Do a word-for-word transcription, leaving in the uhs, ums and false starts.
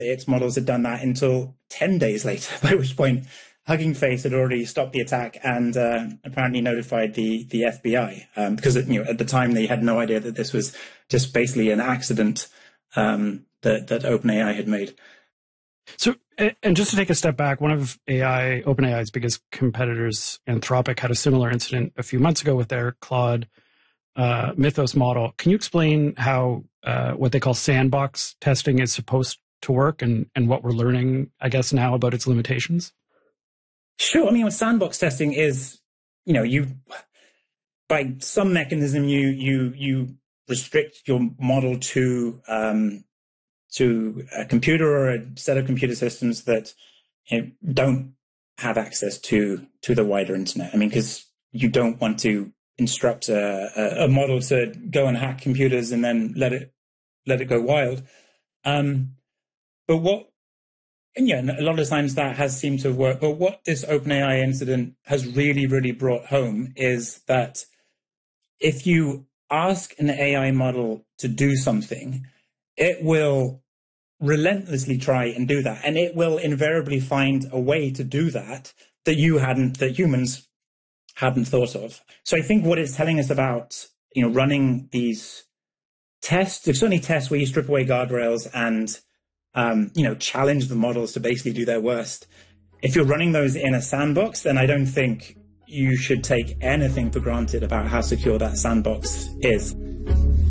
its models had done that until ten days later, by which point Hugging Face had already stopped the attack and uh, apparently notified the the F B I um, because you know at the time they had no idea that this was just basically an accident um, that that OpenAI had made. So, and just to take a step back, one of A I, OpenAI's biggest competitors, Anthropic, had a similar incident a few months ago with their Claude uh, Mythos model. Can you explain how uh, what they call sandbox testing is supposed to work and, and what we're learning, I guess, now about its limitations? Sure. I mean, with sandbox testing is, you know, you, by some mechanism, you, you, you restrict your model to, um, to a computer or a set of computer systems that you know, don't have access to, to the wider internet. I mean, because you don't want to instruct a, a, a model to go and hack computers and then let it, let it go wild. Um, but what, And yeah, a lot of times that has seemed to work. But what this OpenAI incident has really, really brought home is that if you ask an A I model to do something, it will relentlessly try and do that. And it will invariably find a way to do that that you hadn't, that humans hadn't thought of. So I think what it's telling us about, you know, running these tests, there's certainly tests where you strip away guardrails and Um, you know, challenge the models to basically do their worst. If you're running those in a sandbox, then I don't think you should take anything for granted about how secure that sandbox is.